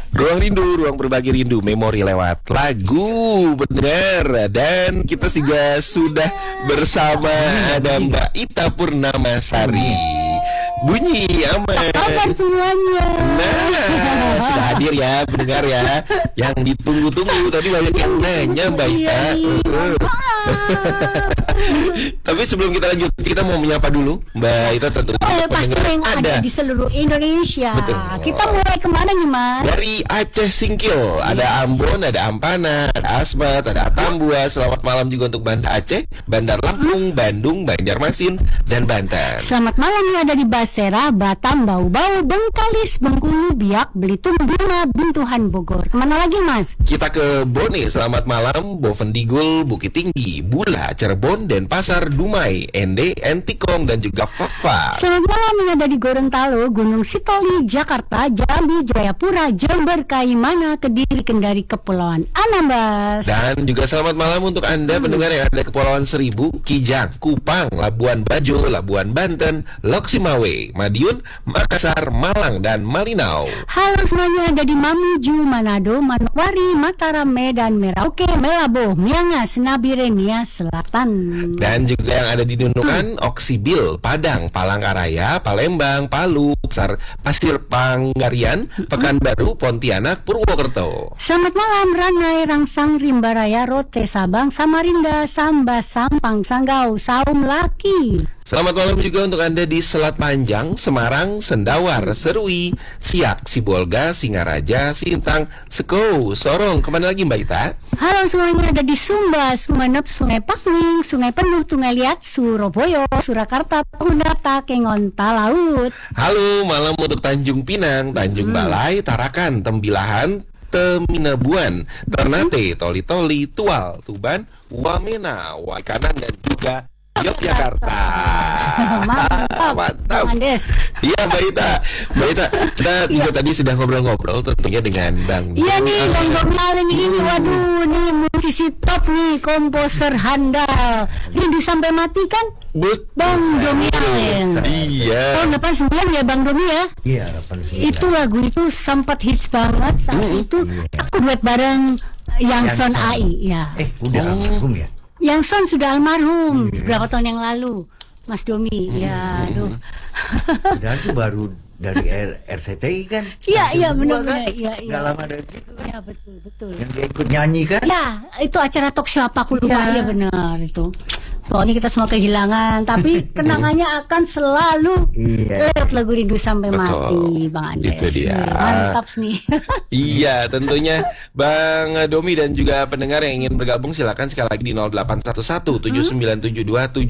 Ruang rindu, ruang berbagi rindu, memori lewat lagu, bener. Dan kita juga sudah bersama ada Mbak Ita Purnamasari. Bunyi aman. Kabar semuanya. Nah, sudah hadir ya, pendengar ya. Yang ditunggu-tunggu tadi banyak yang nanya Mbak Ita. Tapi sebelum kita lanjut, kita mau menyapa dulu Mbak Ita tentunya. Pasti yang ada di seluruh Indonesia. Betul. Kita mulai kemana nih Mas? Dari Aceh Singkil, ada Ambon, ada Ampana, ada Asmat, ada Atambua. Selamat malam juga untuk Banda Aceh, Bandar Lampung, Bandung, Banjarmasin, dan Banten. Selamat malam yang ada di Basera, Batam, Bau-Bau, Bengkalis, Bengkulu, Biak, Belitung, Bima, Bintuhan, Bogor. Kemana lagi Mas? Kita ke Bone, selamat malam, Bovendigul, Bukit Tinggi, Bula, Cirebon, Denpasar, Dumai, Ende, Entikong, dan juga Fakfak. Selamat malam yang ada di Gorontalo, Gunung Sitoli, Jakarta, Jambi, Jayapura, Jember, Kaimana, Kediri, Kendari, Kepulauan Anambas. Dan juga selamat malam untuk Anda pendengar yang ada Kepulauan Seribu, Kijang, Kupang, Labuan Bajo, Labuan Banten, Loksimawe, Madiun, Makassar, Malang, dan Malinau. Halo semuanya ada di Mamuju, Manado, Manokwari, Mataram, Medan, Merauke, Melabo, Miangas, Nabire, Nia Selatan. Dan juga yang ada di Nunukan, Oksibil, Padang, Palangkaraya, Palembang, Palu, Pasir Panggarian, Pekanbaru, Pontianak, Purwokerto. Selamat malam Ranai, Rangsang, Rimbaraya, Rote, Sabang, Samarinda, Sambas, Sampang, Sanggau, Saum, Laki. Selamat malam juga untuk Anda di Selat Panjang, Semarang, Sendawar, Serui, Siak, Sibolga, Singaraja, Sintang, Seko, Sorong. Kemana lagi Mbak Ita? Halo semuanya ada di Sumba, Sumenep, Sungai Pakling, Sungai Penuh, Tungai Liat, Surabaya, Surakarta, Tahunata, Kengon, Talaut. Halo, malam untuk Tanjung Pinang, Tanjung Balai, Tarakan, Tembilahan, Teminabuan, Ternate, Toli-Toli, Tual, Tuban, Wamena, Waikanan, dan juga Yogyakarta. Mantap. Andes. Iya Mbak Ita, kita juga tadi sudah ngobrol-ngobrol tentunya dengan Bang. Iya nih Bang Domialin ini, waduh nih musisi top nih, komposer handal. Rindu Sampai Mati kan? Bang Domialin. Iya. Tahun 89 ya Bang Domi ya? Iya, 89. Itu lagu itu sempat hits banget saat itu. Aku duet bareng Yangson AI ya. Udah almarhum ya? Yangson sudah almarhum berapa tahun yang lalu, Mas Domi. Ya, aduh. Dan itu baru dari RCTI kan? Iya, benar. Kan? Iya. Gak lama dari situ kan? Iya, betul. Yang dia ikut nyanyi kan? Ya, itu acara talk show apa aku lupa. Iya benar itu. Pokoknya kita semua kehilangan, tapi kenangannya akan selalu lewat lagu Rindu Sampai Mati, Bang Andes. Itu dia. Mantap nih. Iya, tentunya Bang Domi dan juga pendengar yang ingin bergabung silakan sekali lagi di 0811 7972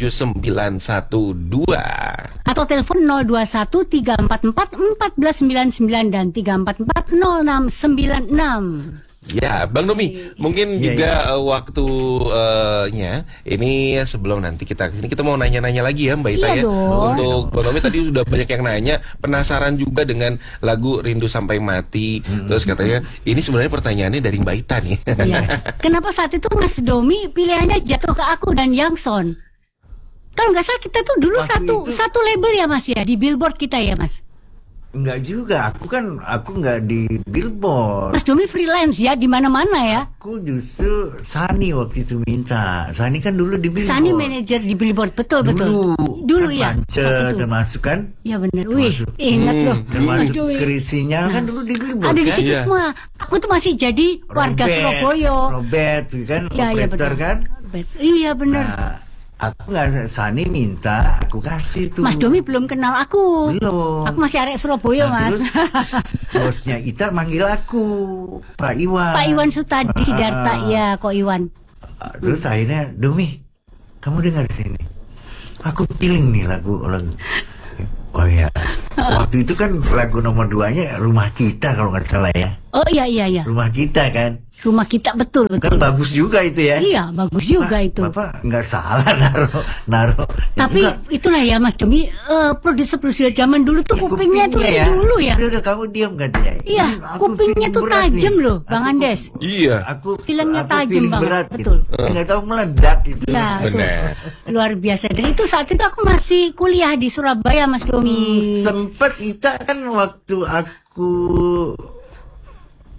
7912 atau telepon 021 344 1499 dan 344 0696. Ya, Bang Domi, mungkin juga waktunya ini sebelum nanti kita kesini kita mau nanya-nanya lagi ya Mbak Ita ya. Untuk Bang Domi tadi sudah banyak yang nanya, penasaran juga dengan lagu Rindu Sampai Mati. Terus katanya ini sebenarnya pertanyaannya dari Mbak Ita nih. Iya. Kenapa saat itu Mas Domi pilihannya jatuh ke aku dan Yangson? Kalau nggak salah kita tuh dulu satu label ya Mas ya, di Billboard kita ya Mas. Enggak juga, aku nggak di Billboard. Mas Domi freelance ya di mana-mana ya. Aku justru Sani waktu itu minta. Sani kan dulu di Billboard. Sani manajer di Billboard, betul. Dulu kan ya. Termasuk kan? Iya benar. Wih, ingat loh. Termasuk Krisinya kan dulu di Billboard. Ada di kan? situ semua. Aku tuh masih jadi warga Surabaya. Robert kan, operator kan? Iya benar. Nah, aku nggak, Sani minta, aku kasih tuh. Mas Domi belum kenal aku. Belum. Aku masih arek Surabaya, Mas. Terus bosnya Ita manggil aku, Pak Iwan. Pak Iwan Sutadi Sidarta, ya, kok Iwan. Terus akhirnya, Domi, kamu dengar di sini. Aku pilih nih lagu. Oh ya, waktu itu kan lagu nomor 2-nya Rumah Kita kalau nggak salah ya. Oh iya. Rumah Kita kan. Rumah Kita betul. Kan bagus juga itu ya. Iya, bagus juga itu. Bapak nggak salah naruh. Tapi itulah ya Mas Domi, produser zaman dulu tuh kupingnya tuh dulu ya. Udah kamu diam katanya. Iya, kupingnya tuh tajam loh, Bang Andes. Iya. Filmnya tajam banget, betul. Nggak tahu meledak itu. Ya, benar. Luar biasa. Dan itu saat itu aku masih kuliah di Surabaya, Mas Domi. Sempet kita kan waktu aku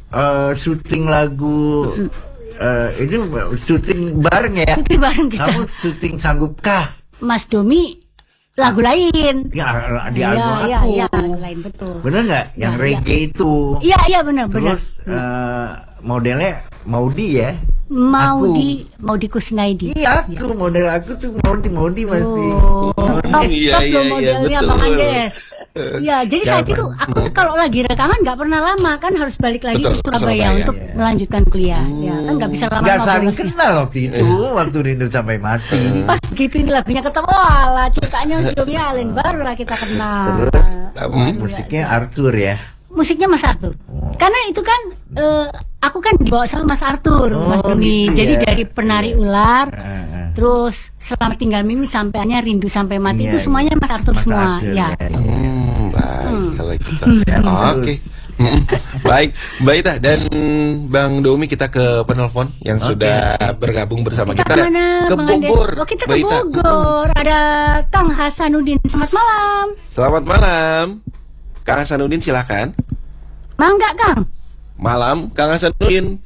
syuting lagu ini syuting bareng ya. Syuting bareng kita. Kamu syuting sanggupkah? Mas Domi lagu lain. Ya, di album aku. Iya, lagu lain betul. Bener nggak? Yang reggae itu. Iya benar. Terus modelnya Maudi ya. Maudi Kusnaidi. Iya, aku model aku tuh Maudi masih. Top modelnya betul. Bang Andes. Ya, jadi saat itu aku tuh kalau lagi rekaman nggak pernah lama kan, harus balik lagi ke Surabaya untuk melanjutkan kuliah. Ya, kan nggak bisa lama-lama. Nggak saling kenal waktu itu, waktu Rindu Sampai Mati. Pas begitu ini lagunya ketemu, wala ceritanya sudah bialin, barulah kita kenal. Terus musiknya Arthur ya. Musiknya Mas Arthur. Karena itu kan aku kan dibawa sama Mas Arthur, Mas Domi. Gitu jadi ya. dari Penari Ular, terus Selamat Tinggal Mimi sampainya Rindu Sampai Mati, itu semuanya Mas Arthur semua. Ya. Baik, kalau gitu. Oke. Baik, Mbak Ita dan Bang Domi, kita ke penelpon yang sudah bergabung bersama kita. Kemana, Ke Bang Bogor. Andes? Kita Mbak ke Ita. Bogor. Ada Kang Hasanuddin. Selamat malam. Selamat malam. Kang Hasanuddin silakan. Mangga, Kang. Malam, Kang Hasanuddin.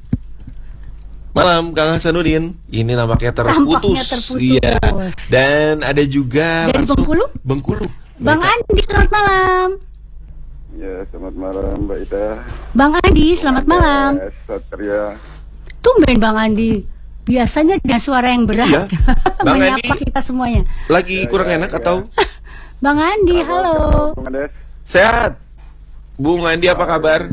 Malam, Kang Hasanuddin. Ini nampaknya terputus. Iya. Dan ada juga dari langsung Bengkulu. Mbak Bang Ita. Andi, selamat malam. Ya, selamat malam Mbak Ita. Bang Andi, selamat malam. Satria. Tumben Bang Andi. Biasanya dengan suara yang berat. Iya. Bang menyapa Andi. kita semuanya. Lagi kurang enak atau Bang Andi, halo. Bung Andes. sehat? Bung Andi apa kabar?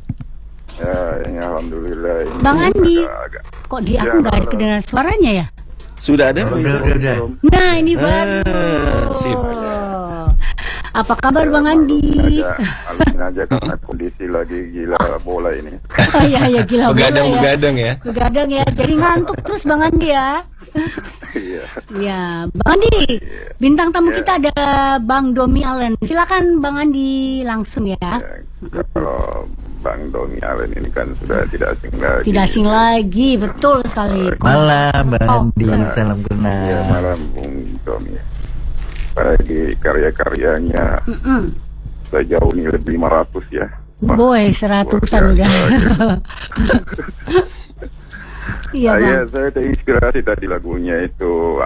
Ya, alhamdulillah. Ini Bang Andi, agak. kok di aku nggak ada kedengaran suaranya ya? Sudah ada? Udah. Nah, ini baru. sip. Apa kabar Bang Andi? Alamin aja karena kondisi lagi gila bola ini. Oh iya gila bola ya. Begadang ya. Begadang ya. Jadi ngantuk terus Bang Andi ya. Iya. Ya, Bang Andi. Bintang tamu kita ada Bang Domi Allen. Silakan Bang Andi langsung ya. Kalau Bang Domi Allen ini kan sudah tidak asing lagi. Tidak asing lagi, betul sekali. Malam Bang Andi, Oh, salam Ya, kenal. malam Bung Domi. Apalagi karya-karyanya sejauh ini lebih 500 ya. Boy, 100-an udah. Iya Bang. Saya terinspirasi tadi lagunya itu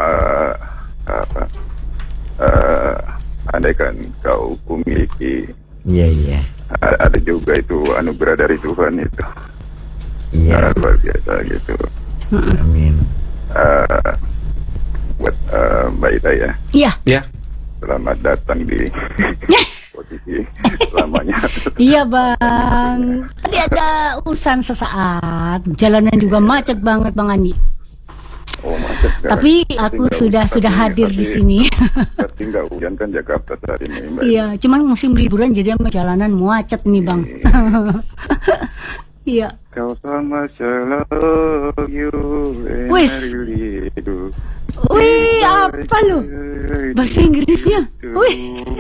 andaikan kau kumiliki. Iya. Ada juga itu anugerah dari Tuhan itu. Iya. Luar biasa gitu. Amin. Buat Mbak Ita ya, Iya. Ya. selamat datang di posisi lamanya. Iya Bang. Tadi ada urusan sesaat. Jalanan juga macet banget Bang Andi. Oh, macet sekarang. Tapi aku sudah hadir di sini. Tapi nggak hujan kan Jakarta saat ini, Mbak. Iya, cuman musim liburan jadi jalanan macet nih Bang. Iya. Kau sama selalu you and Wis. I really do. Wih, apa lu? Bahasa Inggrisnya. Wih.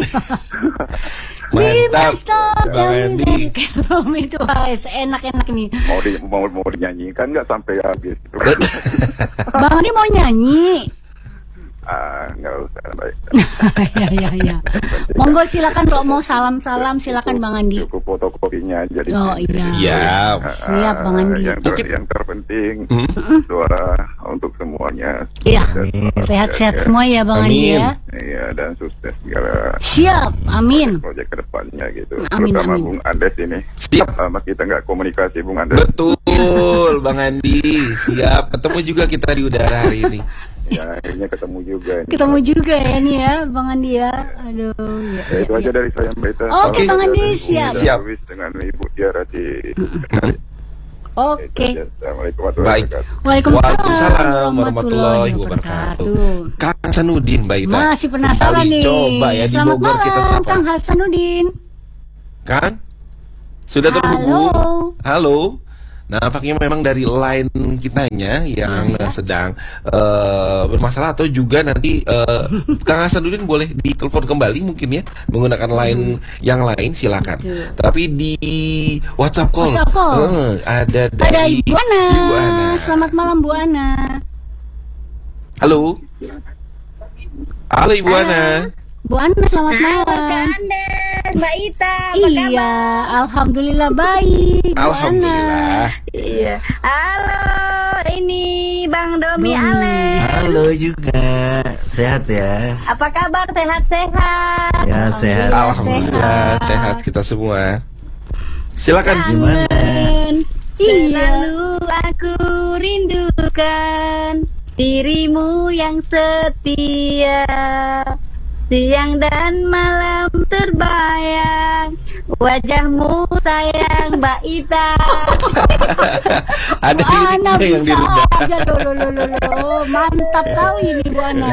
Mantap, Bang Andi. Itu enak-enak nih. Mau dinyanyikan nggak sampai habis? Bang Andi mau nyanyi. Nggak usah, baik. Ya. Monggo silakan kalau mau salam-salam silakan Bang Andi. Cukup fotokopinya aja. Oh iya. Siap. Siap Bang Andi. Yang terpenting suara untuk semuanya. Iya. Sehat-sehat semua ya Bang Andi ya. Iya, dan sukses segala Siap. Amin. proyek kedepannya gitu. Amin, Terutama amin. Bung Andes ini. Siap. Lama kita nggak komunikasi Bung Andes. Betul, Bang Andi. Siap. Ketemu juga kita di udara hari ini. Ya, akhirnya ketemu juga. ini. Ketemu juga ya nih ya Bang Andi ya. Aduh. Ya, itu aja dari saya Mbak Ita. Oke, Salam Bang Andi, dari siap. Bung Siap. Darwis dengan Ibu Tiara di Oke. Assalamualaikum Baik. warahmatullahi Waalaikumsalam warahmatullahi wabarakatuh. Kang Hasanuddin, Mbak Ita. Masih penasaran Kali nih. Coba ya di Selamat Bogor kita malam, sapa. Kang Hasanuddin. Kang? Sudah terhubung? Halo. Nampaknya memang dari line kitanya yang sedang bermasalah, atau juga nanti Kang Hasanuddin boleh ditelepon kembali mungkin ya, menggunakan line yang lain silakan. Betul. Tapi di WhatsApp call, WhatsApp call. ada Ada dari Ibu Ana. Ibu Ana. Selamat malam Bu Ana. Halo. Halo Ibu Ana. Bu Ana selamat malam. Mbak Ita. Apa Iya, kabar? alhamdulillah baik. Bu Alhamdulillah. Ana. Iya. Halo, ini Bang Domi Ale. Halo juga. Sehat ya? Apa kabar? Sehat-sehat? Ya, sehat. Alhamdulillah sehat kita semua. Silakan. Gimana? Iya. Selalu aku rindukan dirimu yang setia. Siang dan malam terbayang wajahmu sayang Mbak Ita. Ada Bu Ana liriknya yang bisa dirubah. aja loh. Mantap kali ini Bu Ana.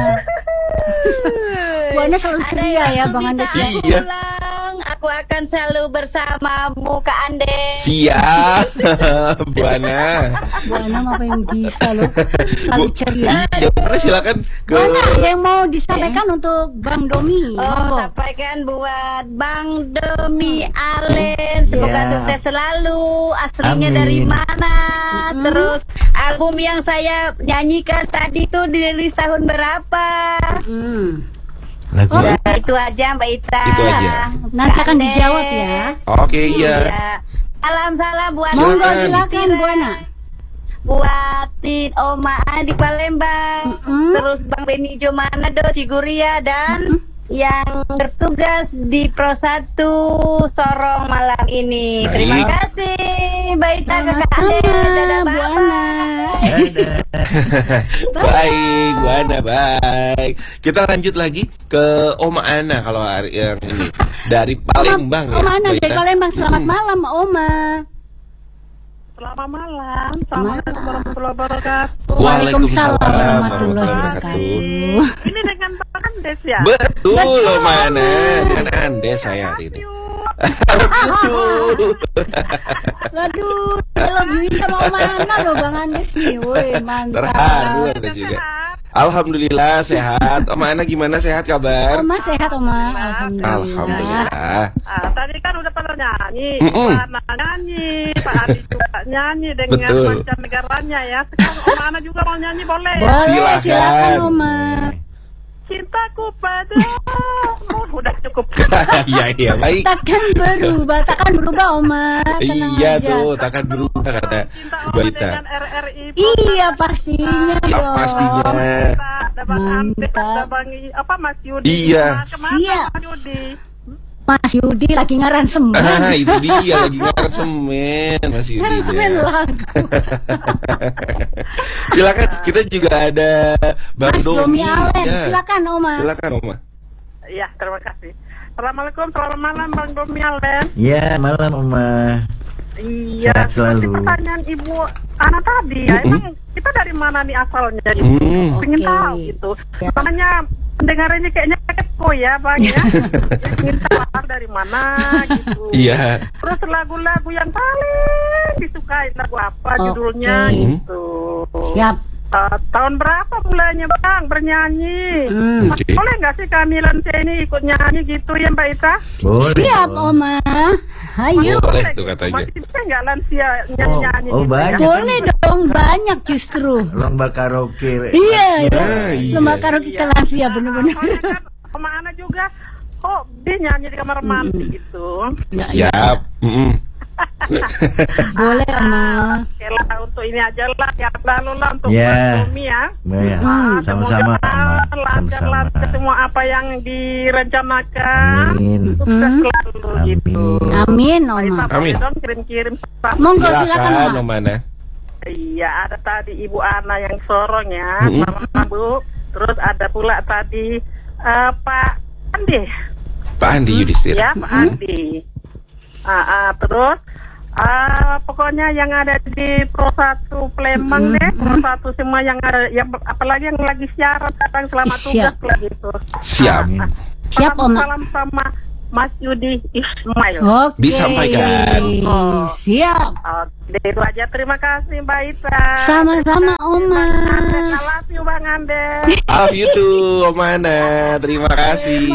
Bu Ana selalu ceria ya Bang Andes ya. Iya. Pulang, aku akan selalu bersamamu Kak Ande. Siap. Bu Ana. Bu Ana apa yang bisa loh. Selalu ceria. Iya, bener, silakan Bu ke Ana ada yang mau disampaikan untuk Bang Domi. Oh, Monggo. sampaikan buat Bang Domi Alen. Semoga Ya. sukses selalu. Aslinya Amin. dari mana? Terus album yang saya nyanyikan tadi tuh dirilis tahun berapa? Lagu Oh, Nah, itu aja Mbak Ita. Itu aja. Nanti akan Kak Ande. dijawab ya. Oke, iya. Salam-salam buat Monggo Silakan. silakan Bu Ana. buatin Oma di Palembang, terus Bang Beni Manado Ciguria, dan yang bertugas di Pro 1 Sorong malam ini. Baik. Terima kasih Mbak Ita, Kakak Ade. Sama-sama Dadah, Bu bye-bye. Ana. Baik, Bu Ana, baik. Kita lanjut lagi ke Oma Ana kalau hari yang ini dari Palembang ya. Oma Ana Bu dari Ita. Palembang. Selamat malam Oma. Selamat malam. Assalamualaikum warahmatullahi wabarakatuh. Waalaikumsalam warahmatullahi warahmatullahi wabarakatuh. Ini dengan Bang Andes ya? Betul, Oma Ana. Dengan Andes saya hari ini. Betul. Waduh, I love you sama Oma Ana loh Bang Andes nih. Woi, mantap. Terharu Anda juga. Alhamdulillah sehat. Oma Ana gimana, sehat kabar? Oma sehat Oma. Alhamdulillah. Alhamdulillah. Tadi kan udah pada nyanyi, Mm-mm. Pak Ana nyanyi, Pak Adi juga nyanyi dengan Betul. mancanegaranya ya. Sekarang Om Ana juga mau nyanyi boleh ya? Boleh, Silakan. silakan Oma. Cintaku padamu. Udah cukup. Iya, baik. Takkan berubah Oma. Tenang Iya aja. tuh, takkan berubah kata Cinta Bu Oma Ita. dengan RRI. Iya pastinya Ya, dong. pastinya. Ada Bang Andes, Mantap. ada Bang Mas Yudi. Iya. Kemana Siap. Mas Yudi? Mas Yudi lagi ngaran semen. Ah, itu dia lagi ngaran semen, Mas Yudi. Ngaran semen ya. lagu. Silakan, kita juga ada Bang Mas Domi Alen. Ya. Silakan Oma. Silakan, Oma. Iya, terima kasih. Assalamualaikum, selamat malam Bang Domi Alden. Ya, malam Oma. Iya, Sehat selalu. seperti pertanyaan Ibu Ana tadi ya, emang kita dari mana nih asalnya gitu? Pengen Oke. tahu gitu. Siap. Makanya pendengar ini kayaknya kepo ya Bang ya. Ingin tahu dari mana gitu. Iya. Terus lagu-lagu yang paling disukai lagu apa Oke. judulnya gitu. Siap. Tahun berapa mulainya Bang bernyanyi? Oke. Boleh nggak sih kami Lansia ini ikut nyanyi gitu ya Mbak Ita? Boleh. Siap dong. Oma. Ayo. Boleh tuh katanya. Masih bisa nggak Lansia nyanyi-nyanyi Oh, gitu banyak. ya? Boleh dong, banyak justru. Lomba karaoke. Iya, Ah, iya. Lomba karaoke kita lansia bener-bener. Soalnya kan sama Ana juga kok dia nyanyi di kamar mandi gitu. Siap. Boleh Oma. Oke lah, untuk ini aja lah ya, lalu lah untuk Ya. Mas Domi ya. Ya, sama-sama. Semoga lancar-lancar Sama-sama. semua apa yang direncanakan. Amin. Sukses selalu gitu. Amin Mbak Oma. Ita, boleh Amin. dong kirim-kirim pesan. Monggo silakan Silakan, Oma. Oma Ana. Iya, ada tadi Ibu Ana yang Sorong ya, sama Bu. Terus ada pula tadi Pak Andi. Pak Andi Yudhistira. Ya, Pak Andi. Terus pokoknya yang ada di Pro 1 Palembang deh, Pro 1 semua yang ada, yang apalagi yang lagi siaran sekarang selama tugas Siap. lah gitu. Siap. Siap Oma. Salam sama Mas Yudi Ismail. Oke. Disampaikan. Siap. Oke. Itu aja, terima kasih Mbak Ita. Sama-sama Oma. I love you Bang Andes. Love you too, Om Ana. Terima kasih.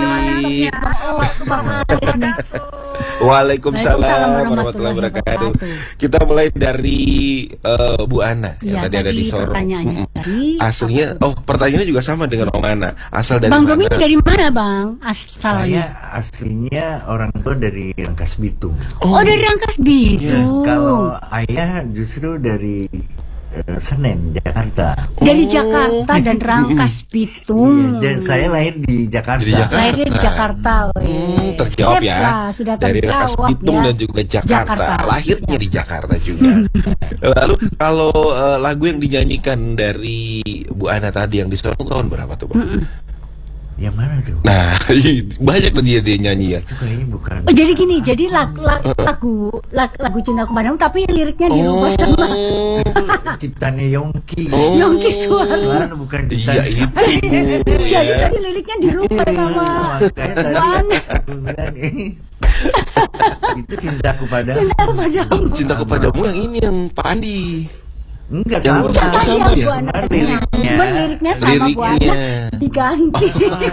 Waalaikumsalam warahmatullahi wabarakatuh. Kita mulai dari Bu Ana yang tadi ada di Sorong. Aslinya, pertanyaannya juga sama dengan Om Ana. Asal dari Bang mana? Domi dari mana Bang? Asalnya? Saya aslinya orang tua dari Rangkas Bitung. Oh dari Rangkas Bitung. Kalau ayah justru dari Senen, Jakarta. Dari Jakarta dan Rangkas Bitung. Dan saya lahir di Jakarta. Lahirnya di Jakarta. Terjawab Sip ya. lah, sudah dari Rangkas terjawab Bitung ya. dan juga Jakarta. Lahirnya di Jakarta juga. Lalu kalau lagu yang dinyanyikan dari Bu Ana tadi yang di Sorong tahun berapa tuh, Bang? Yang mana tuh? Nah, banyak tuh dia nyanyi ya. Itu kayaknya bukan. Oh, jadi gini, jadi lagu Cintaku Padamu tapi liriknya dirubah sama Ciptanya Yongki. Yongki Suara. Bukan Iya ciptaan. itu. Jadi tadi liriknya dirubah sama Makanya tadi aku bilang itu Cintaku Padamu. Cintaku Padamu. Cintaku Padamu yang ini yang Pak Andi. Enggak Yang sama. sama ya? Cuman liriknya. Cuman liriknya sama Bu Ana diganti.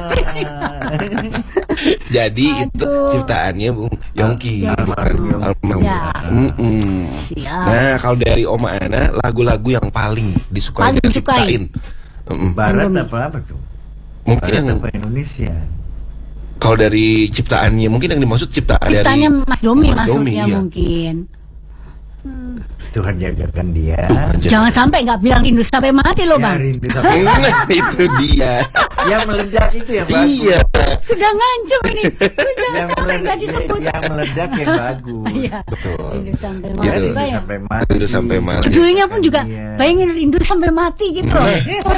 Jadi itu ciptaannya Bung Yongki. Almarhum. Ya. Siap. Nah, kalau dari Oma Ana, lagu-lagu yang paling disukai Paling dan disukai. ciptain. Barat apa tuh? Mungkin Barat yang apa Indonesia? kalau dari ciptaannya, mungkin yang dimaksud ciptaan dari Ciptanya Mas Domi Mas Domi, maksudnya iya. mungkin. Tuhan jagakan dia. Jangan sampai nggak bilang rindu sampai mati loh Ya, Bang. rindu sampai itu dia. yang meledak itu yang bagus. Iya. Sudah ngancam ini. Sudah Yang sampai nggak meledak, disebut. yang meledak yang bagus. Iya. Betul. Rindu sampai Ya, mati. rindu Bayang. sampai mati. Rindu sampai mati. Judulnya pun juga Iya. bayangin rindu sampai mati gitu loh.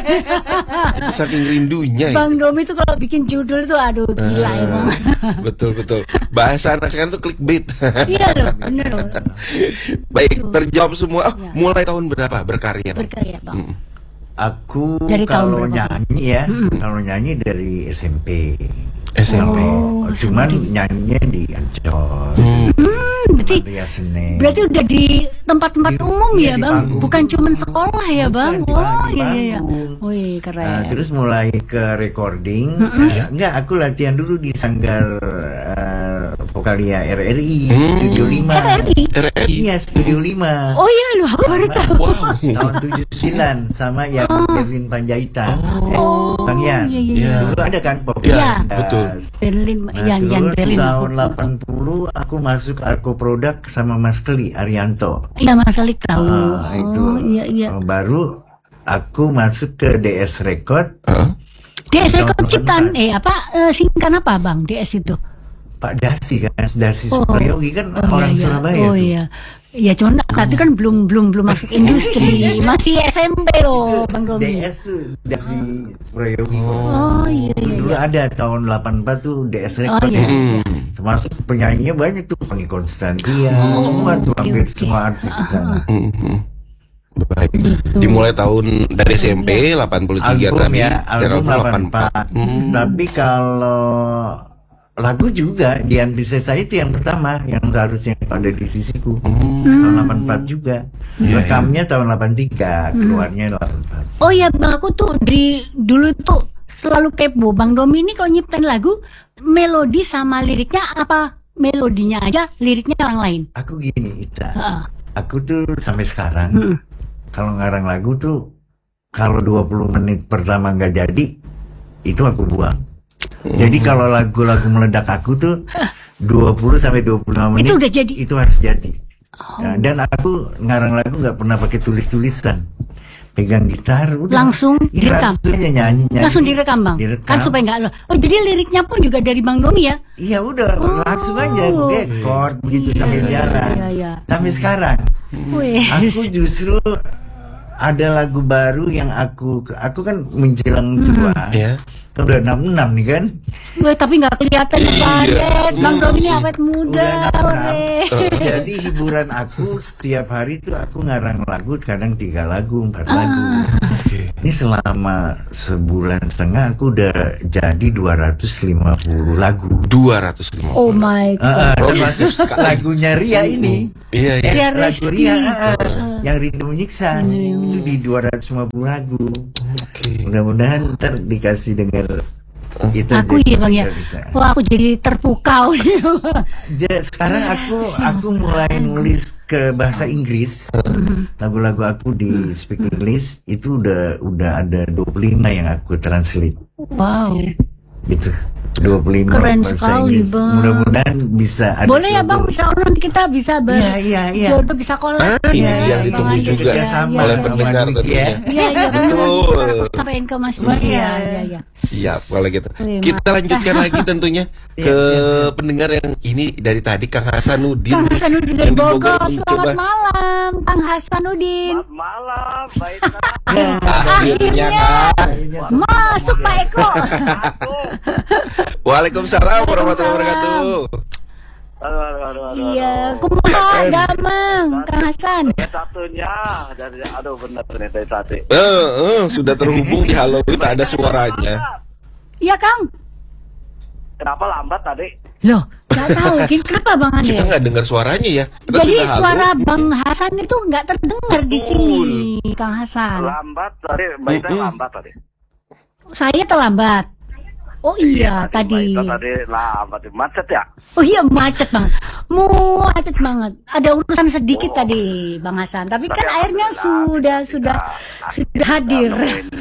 Itu saking rindunya Bang itu. Domi itu kalau bikin judul tuh aduh gila emang. Betul. Bahasa anak sekarang tuh clickbait. Iya loh, bener loh. Baik, terjawab semua. Ya. Mulai tahun berapa berkarya, Bang? Berkarya Bang. Aku Dari tahun kalau berapa? nyanyi ya, kalau nyanyi dari SMP. SMP. Cuman nyanyinya di Ancol. Berarti Maria Senen. berarti udah di tempat-tempat Di- umum iya, ya di Bang, panggung. bukan cuman sekolah ya Bang. Bukan, di Oh panggung. iya. Wih keren. Nah, terus mulai ke recording. Enggak, aku latihan dulu di Sanggar Vokalia RRI Studio 5. RRI? RRI. Iya, Studio 5. Oh iya loh, aku baru tahu. Wow. Tahun 79 sama yang Berlin Panjaitan. Bang Yan. Iya. Dulu ada kan pop. Iya. Betul. Berlin, Nah, yang terus Berlin. tahun 80 aku masuk Arko Produk sama Mas Keli Arianto. Iya Mas Alik tahu. Itu Iya. baru aku masuk ke DS Record. DS Tahun Record ciptaan 84. singkatan apa Bang? DS itu. Pak Dasi kan, Dasi Supriyogi kan orang iya. Surabaya Oh tuh. iya. Ya cuman tadi kan belum masuk industri, masih SMP loh Bang Domi. DS tuh Dasi Supriyogi. Oh iya. Dulu ada tahun 84 tuh DS Record iya. ya. Termasuk penyanyinya banyak tuh, Tony Konstantia, semua tuh hampir semua artis di sana. Baik. Dimulai tahun dari SMP 83 Album tadi. ya, dan album 84. Tapi kalau lagu juga Dian Piscesa itu yang pertama yang seharusnya ada di sisiku. Tahun 84 juga. Rekamnya tahun 83, keluarnya 84. Oh iya Bang, aku tuh dulu tuh selalu kepo Bang Domi ini kalau nyiptain lagu melodi sama liriknya apa melodinya aja, liriknya orang lain. Aku gini, Ita. Heeh. Aku tuh sampai sekarang kalau ngarang lagu tuh kalau 20 menit pertama nggak jadi itu aku buang. Jadi kalau lagu-lagu meledak aku tuh 20 sampai 25 menit Itu udah jadi? itu harus jadi. Ya, dan aku ngarang lagu nggak pernah pakai tulis-tulisan. Pegang gitar udah Langsung Iya, direkam? langsung aja nyanyi. Langsung direkam Bang? Direkam. Kan supaya nggak loh. Oh jadi liriknya pun juga dari Bang Domi ya? Iya udah langsung aja record begitu sambil jalan. Iya. Sampai sekarang. Wih. Aku justru ada lagu baru yang aku kan menjelang tua. Ya. Kan udah 66 nih kan. Wih, tapi nggak kelihatan Yes. Bang Domi ini awet muda. Udah 66. weh. Jadi hiburan aku setiap hari tuh aku ngarang lagu, kadang 3 lagu, 4 lagu. Ini selama sebulan setengah aku udah jadi 250 lagu. 250. Oh my God. Termasuk lagunya Ria ini. Iya, iya. Ria Lagu Rizky. Ria yang Rindu Menyiksa itu di 250 lagu. Oke. Mudah-mudahan ntar dikasih denger itu. Aku jadi ya Bang ya. single kita. Wah, aku jadi terpukau. Sekarang aku mulai nulis ke bahasa Inggris. Lagu-lagu aku di speak English itu udah ada 25 yang aku translate. Wow. Gitu. 25 Keren bahasa sekali, Inggris. Bang. Mudah-mudahan bisa ada. Boleh ya Bang, insya Allah nanti kita bisa Iya. jodoh, bisa collab. Ini Iya, yang ditunggu iya, juga iya, sama oleh sama pendengar Miki, tentunya. ya. Iya, Betul. Aku sampaikan ke Mas Budi. Iya. Siap kalau gitu. Terima Kita lanjutkan lagi tentunya ke siap. pendengar yang ini dari tadi Kang Hasanuddin. Kang Hasanuddin dari yang di Bogor. mencoba. Selamat malam, Kang Hasanuddin. Malam, baik. Akhirnya Kang. Masuk Pak Eko. Waalaikumsalam warahmatullahi wabarakatuh. Aduh. Iya, kumaha damang, Kang Hasan. Satunya dari benar nih dari tadi. Sudah terhubung di Halo Itu ada suaranya. Iya Kang. Kenapa lambat tadi? Loh, nggak tahu. Kenapa Bang Ade? Kita nggak dengar suaranya ya. Kita Jadi sudah halo. suara Bang Hasan itu nggak terdengar di sini, Kang Hasan. Lambat tadi, baiknya lambat tadi. Saya terlambat. Oh iya, tadi. Tadi lambat, macet ya? Oh iya, macet banget. Macet banget. Ada urusan sedikit tadi, Bang Hasan. Tapi kan airnya sudah hadir.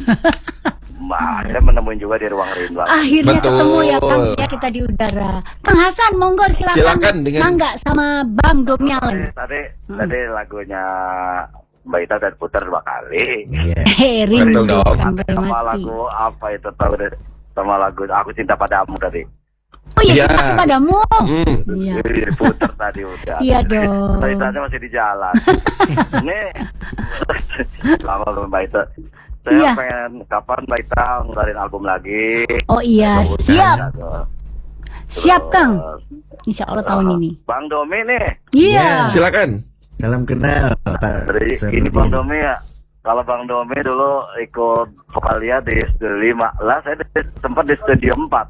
Akhirnya menemuin juga di ruang rindu. Akhirnya Betul. ketemu ya Kang, ya kita di udara. Kang Hasan, monggo silakan dengan- mangga sama Bang Domialen. Tadi lagunya Mbak Ita dan putar 2 kali. Iya. Rindu Betul dong. sampai Sama mati. lagu apa itu tahu deh? Sama lagu Aku Cinta Padamu tadi. Oh iya, Iya. cinta padamu. Hmm. Iya. Diputar tadi udah. Iya dong. Mbak Ita masih di jalan. Ini lama belum Mbak Ita. Saya Iya. pengen kapan Mbak Ita ngeluarin album lagi. Oh iya, Mudah-mudahan siap. ada. Siap Kang. Terus, Insya Allah tahun ini. Bang Domi nih. Iya. Silakan. Salam kenal Pak Dari ini Sarudin. Bang Domi ya. Kalau Bang Domi dulu ikut vokalia di Studio 5. Lah saya sempat di Studio 4.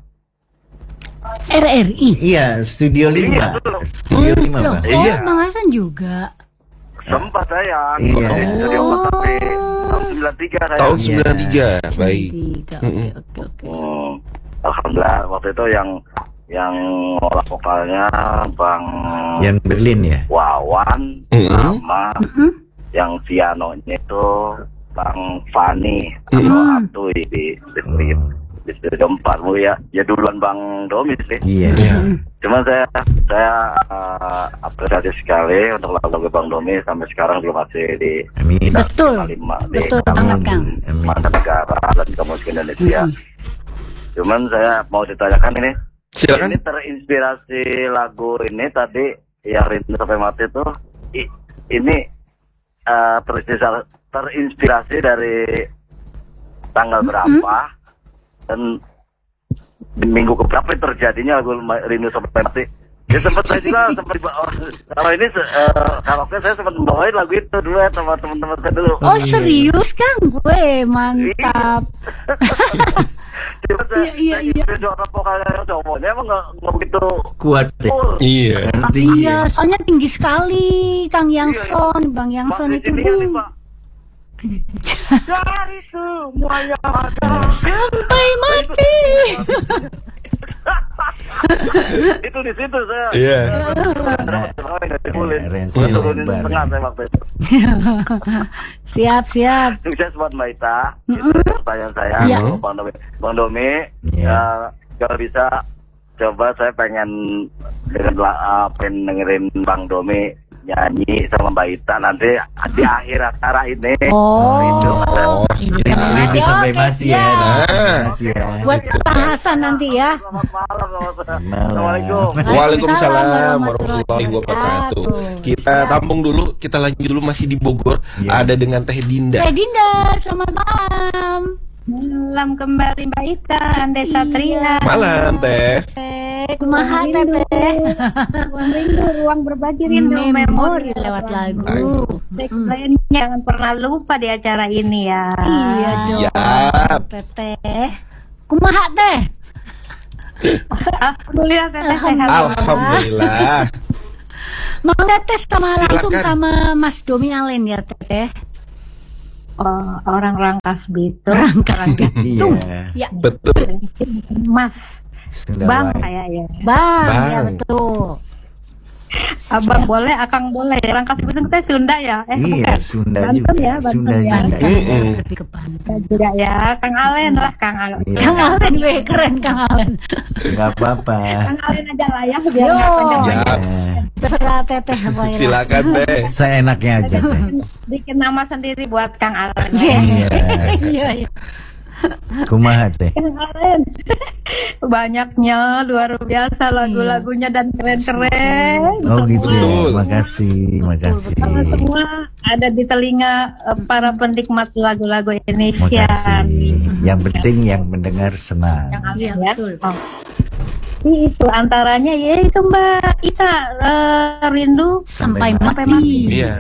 RRI. Iya, Studio 5. Iya, betul. Studio 5, Loh, Pak. Iya. Bang Hasan juga. Sempat saya Iya. di Studio 4 sampai tahun 93 saya. Tahun Iya. 93. Baik. Tiga. Oke. Alhamdulillah waktu itu yang olah vokalnya Bang Yang Berlin ya. Wawan sama yang pianonya itu Bang Fani atau Atuy di Studio 4 ya duluan Bang Domi sih. Iya. Cuman saya apresiasi sekali untuk lagu Bang Domi sampai sekarang juga masih di Amin. Betul. di Betul banget Kang. Amin. mancanegara dan juga musik Indonesia. Cuman saya mau ditanyakan ini. Silakan. Ini terinspirasi lagu ini tadi yang Rindu Sampai Mati itu ini terinspirasi dari tanggal berapa dan di minggu keberapa terjadinya lagu Rindu Sampai Mati. Ya sempat saya juga sempat kalau ini kalau saya sempat membawain lagu itu dulu ya sama teman-teman saya dulu. Oh serius Kang, gue mantap. Iya. Suara vokalnya cowoknya emang nggak begitu Kuat deh. full. Iya. Tinggi. Iya, soalnya tinggi sekali Kang Yangson, Bang Yangson Mas, itu. di sini nih, Pak. Dari semua yang ada. Sampai mati. Itu di situ saya. Iya. Rensi Turunin lebar. setengah saya waktu itu. Siap. Sukses buat Mbak Ita. Itu pertanyaan saya. Iya. Bang Domi, Iya. kalau bisa coba saya pengen dengerin Bang Domi nyanyi sama Mbak Ita nanti di akhir acara ini. Oh, Rindu Rindu Sampai Mati ya. Nah. Iya. buat Kang Hasan nanti ya. Selamat malam. Malam. Assalamualaikum. Waalaikumsalam warahmatullahi wabarakatuh. Kita tampung dulu, kita lanjut dulu masih di Bogor. Iya. Ada dengan Teh Dinda. Teh Dinda, selamat malam. Malam kembali Mbak Ita, Ande Satria. Malam Teh. Kumaha Teteh? Ruang rindu, ruang berbagi rindu, Memori lewat lagu. Lainnya jangan pernah lupa di acara ini ya. Iya dong. Siap. Teteh. Kumaha Teh? Alhamdulillah Teteh sehat. Alhamdulillah. Mau Teteh langsung Silakan. sama Mas Domi Alen ya Teteh. Orang Rangkas Bitung. Rangkas Bitung. Iya. Ya, Betul. Mas. Sunda Bang Wae. kayaknya. Bang, Bang. ya betul. Abang boleh, Akang boleh. Rangkas Bitung kita Sunda ya? Iya, bukan. Sunda Banten juga. ya, Banten Sunda ya. juga. Lebih ke Banten. Kita juga ya. Kang Alen lah, Kang Alen. Iya. Kang Alen, weh, keren Kang Alen. Nggak apa-apa. Kang Alen aja lah ya, biar Yo. nggak panjang-panjang. Siap. Terserah Teteh apa ya. Silakan Teh. Seenaknya aja Teh. Bikin nama sendiri buat Kang Alen. Iya. Iya. Iya, iya. Kumaha Teh? Kang Alen. Banyaknya, luar biasa lagu-lagunya dan keren-keren. Oh gitu. Betul. Makasih. Sama semua ada di telinga para penikmat lagu-lagu Indonesia. Makasih. Yang penting yang mendengar senang. Yang Iya, ya. betul. Oh. Itu antaranya ya itu Mbak Ita, Rindu Sampai Sampai mati. Iya.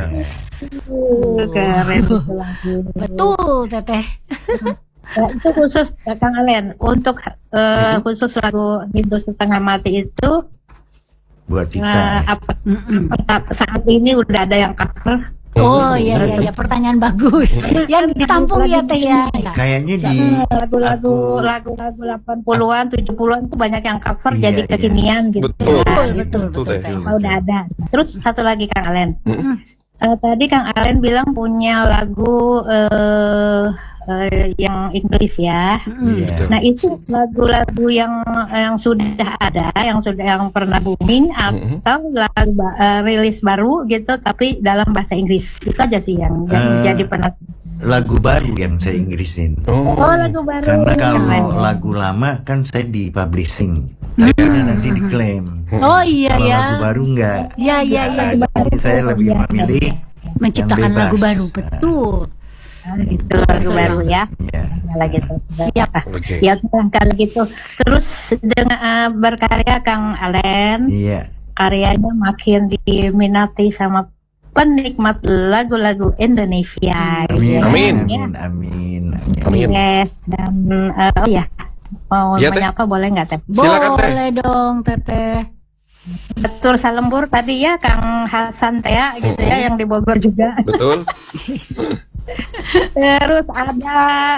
Keren itu lagu. Betul Teteh. Ya, itu khusus Kang Alen untuk khusus lagu Rindu Setengah Mati itu Buat kita. saat ini udah ada yang cover. Oh iya, pertanyaan bagus. Yang ditampung ya Teh ya. Kayaknya di Lagu-lagu 80-an, 70-an itu banyak yang cover Iya, jadi iya. kekinian gitu. Betul Teh. Teh. Udah ada. Terus satu lagi Kang Alen. Tadi Kang Alen bilang punya lagu yang Inggris ya. Iya. Nah itu lagu-lagu yang sudah ada, yang pernah booming atau lagu rilis baru gitu, tapi dalam bahasa Inggris. Itu aja sih yang jadi Lagu baru yang saya Inggrisin. Oh lagu baru. Karena kalau Keren. lagu lama kan saya di publishing, akhirnya nanti diklaim. Oh iya Kalau ya. lagu baru enggak. Iya. Jadi saya lebih memilih Menciptakan yang bebas. lagu baru, betul. Itu lagu baru ya. Iya. Lagi tuh. Siap. Oke. Ya kalau gitu. Terus dengan berkarya Kang Alen, Iya. karyanya makin diminati sama penikmat lagu-lagu Indonesia. Amin. Amin. Ya. Amin. Amin. Yes, dan oh ya, mau Ya, Teh. menyapa boleh nggak Teh? Silakan, Teh. Boleh dong Teteh. Betul salembur tadi ya Kang Hasan Teh ya, gitu ya, yang di Bogor juga. Betul. Terus ada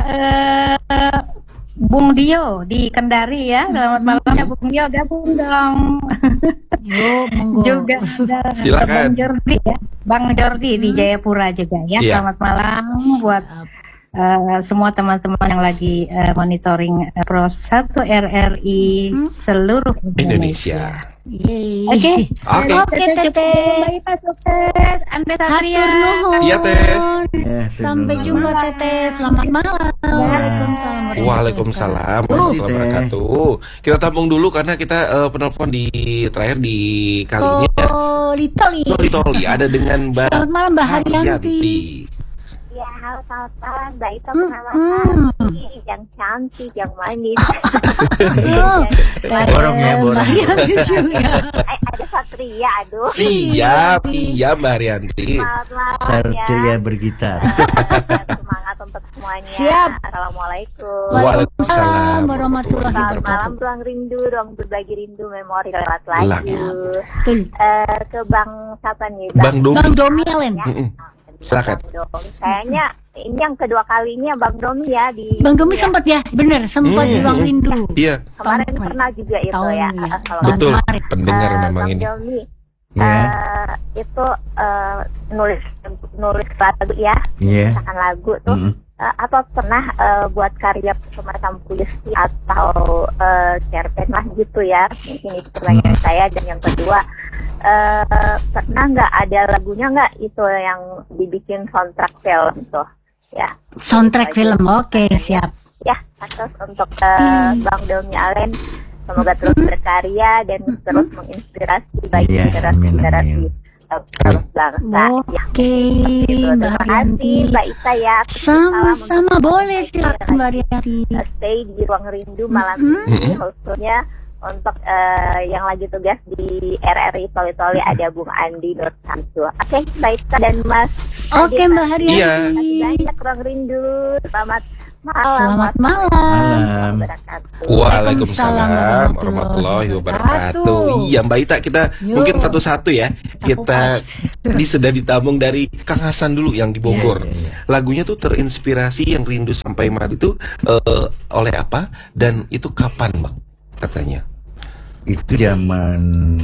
Bung Dio di Kendari ya. Selamat malam ya Bung Dio, gabung dong. Yo, monggo. Juga ada Silakan. Bang Jordi ya. Bang Jordi di Jayapura juga ya. Iya. Selamat malam buat semua teman-teman yang lagi monitoring Pro 1 RRI seluruh Indonesia. Yeay. Oke. Oke, Teteh. Mbak Ita sukses. Anda Satria. Hatur nuhun. Iya, Teh. Sampai jumpa Teteh. Selamat malam. Waalaikumsalam. Waalaikumsalam Terima kasih, warahmatullahi Teh. wabarakatuh. Kita tampung dulu karena kita penelpon di terakhir di kali ini ya. Toli. Toli ada dengan Mbak Selamat malam Mbak Haryanti. Haryanti. Ya, halo selamat malam Mbak Ita, selamat yang cantik, yang manis. Borong ya, borong. Mbak Haryanti juga. Ada Satria, aduh. Siap, iya Mbak Haryanti. Selamat malam Satria ya. bergitar. Semangat untuk semuanya. Siap. Assalamualaikum. Waalaikumsalam warahmatullahi Selamat malam, wabarakatuh. ruang rindu, ruang berbagi rindu, memori lewat lagu. Betul. Ke Bang siapa nih? Bang Domi. Bang Domi Alen. Silakan. Bang Domi. Kayaknya ini yang kedua kalinya Bang Domi ya di. Bang Domi sempat ya, bener sempat di ruang rindu. Iya, Kemarin Tahun pernah juga itu tahun ya. ya. Kalau betul. kemarin. Pendengar memang Bang ini. Domi, Iya. itu nulis lagu ya, Iya. misalkan lagu tuh apa pernah buat karya semacam puisi atau cerpen lah gitu ya, mungkin itu pertanyaan saya. Dan yang kedua, pernah nggak ada lagunya nggak itu yang dibikin soundtrack film tuh ya? Soundtrack film, oke siap. Ya, terus untuk Bang Domi Alen, semoga terus berkarya dan terus menginspirasi bagi Iya, amin, generasi-generasi amin. harus bangsa. Oke, Mbak Terima kasih Mbak Ita ya. Sama-sama, boleh silakan Mbak Rianti. Stay di Ruang Rindu malam ini, khususnya untuk yang lagi tugas di RRI Toli-Toli ada Bung Andi Nur Samsu. Oke, Mbak Ita dan Mas. Oke, Mbak Haryati. Iya. Banyak Ruang Rindu. Selamat malam. Selamat malam. Waalaikumsalam warahmatullahi wabarakatuh. Iya Mbak Ita, kita mungkin satu-satu ya. Kita sudah ditabung dari Kang Hasan dulu yang di Bogor. Lagunya tuh terinspirasi yang Rindu Sampai Mati itu oleh apa dan itu kapan Bang katanya? Itu zaman